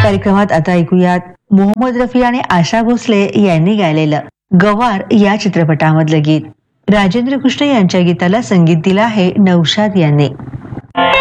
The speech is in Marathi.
कार्यक्रमात आता ऐकूयात मोहम्मद रफी आणि आशा भोसले यांनी गायलेलं गवार या चित्रपटामधलं गीत. राजेंद्र कृष्ण यांच्या गीताला संगीत दिलं आहे नौशाद यांनी.